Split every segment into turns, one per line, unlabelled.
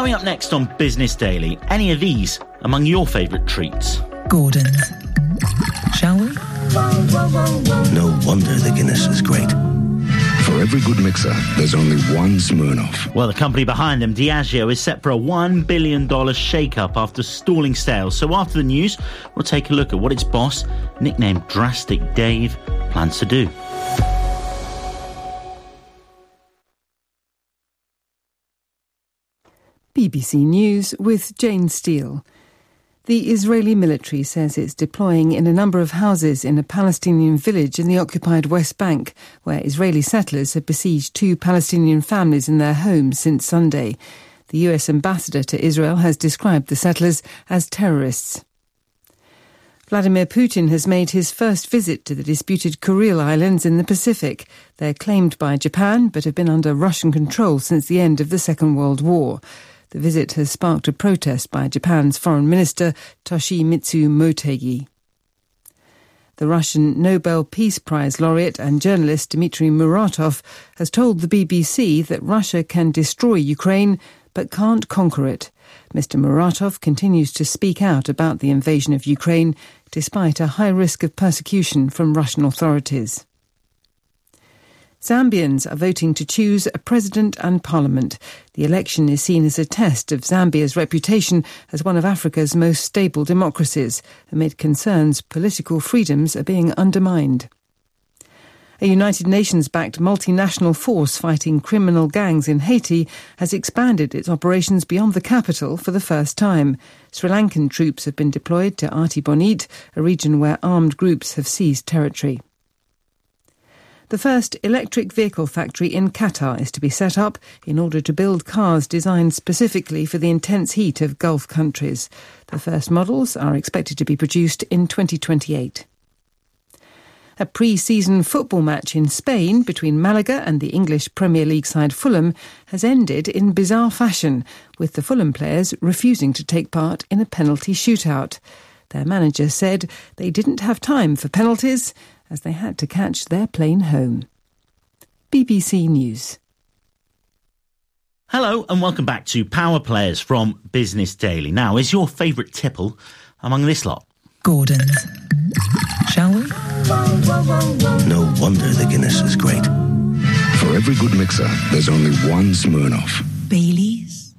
Coming up next on Business Daily, any of these among your favourite treats?
Gordon's. Shall we?
No wonder the Guinness is great.
For every good mixer, there's only one Smirnoff.
Well, the company behind them, Diageo, is set for a $1 billion shake-up after stalling sales. So after the news, we'll take a look at what its boss, nicknamed Drastic Dave, plans to do.
BBC News with Jane Steele. The Israeli military says it's deploying in a number of houses in a Palestinian village in the occupied West Bank, where Israeli settlers have besieged 2 Palestinian families in their homes since Sunday. The US ambassador to Israel has described the settlers as terrorists. Vladimir Putin has made his first visit to the disputed Kuril Islands in the Pacific. They're claimed by Japan, but have been under Russian control since the end of the Second World War. The visit has sparked a protest by Japan's Foreign Minister Toshimitsu Motegi. The Russian Nobel Peace Prize laureate and journalist Dmitry Muratov has told the BBC that Russia can destroy Ukraine but can't conquer it. Mr. Muratov continues to speak out about the invasion of Ukraine despite a high risk of persecution from Russian authorities. Zambians are voting to choose a president and parliament. The election is seen as a test of Zambia's reputation as one of Africa's most stable democracies, amid concerns political freedoms are being undermined. A United Nations-backed multinational force fighting criminal gangs in Haiti has expanded its operations beyond the capital for the first time. Sri Lankan troops have been deployed to Artibonite, a region where armed groups have seized territory. The first electric vehicle factory in Qatar is to be set up in order to build cars designed specifically for the intense heat of Gulf countries. The first models are expected to be produced in 2028. A pre-season football match in Spain between Malaga and the English Premier League side Fulham has ended in bizarre fashion, with the Fulham players refusing to take part in a penalty shootout. Their manager said they didn't have time for penalties, as they had to catch their plane home. BBC News.
Hello and welcome back to Power Players from Business Daily. Now, is your favourite tipple among this lot?
Gordon's. Shall we?
No wonder the Guinness is great.
For every good mixer, there's only one Smirnoff.
Baileys.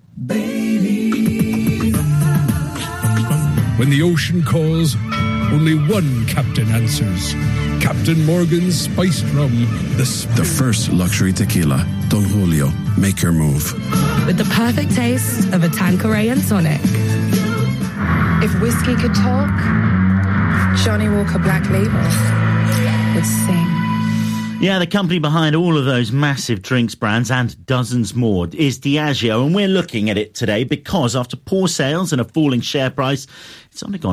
When the ocean calls, only one captain answers. Captain Morgan's Spiced Rum,
the first luxury tequila. Don Julio, make your move.
With the perfect taste of a Tanqueray and tonic.
If whiskey could talk, Johnny Walker Black Label would sing.
Yeah, the company behind all of those massive drinks brands and dozens more is Diageo, and we're looking at it today because after poor sales and a falling share price, it's undergone